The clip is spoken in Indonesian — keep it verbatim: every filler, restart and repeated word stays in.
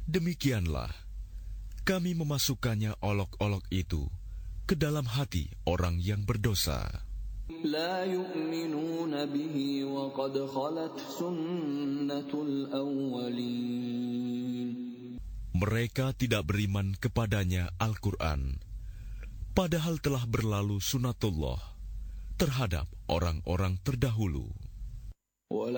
Demikianlah kami memasukkannya olok-olok itu ke dalam hati orang yang berdosa. لا يؤمنون به وقد خلت سنة الأولين. Mereka tidak beriman kepadanya Al-Quran, padahal telah berlalu sunatullah terhadap orang-orang terdahulu.